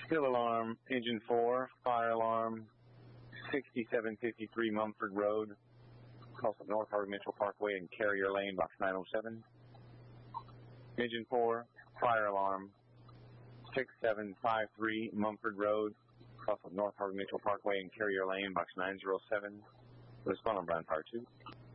Still alarm, engine 4, fire alarm, 6753 Mumford Road, cross of North Harvey Mitchell Parkway and Carrier Lane, box 907. Engine 4, fire alarm, 6753 Mumford Road, cross of North Harvey Mitchell Parkway and Carrier Lane, box 907. Respond on Brown Fire 2.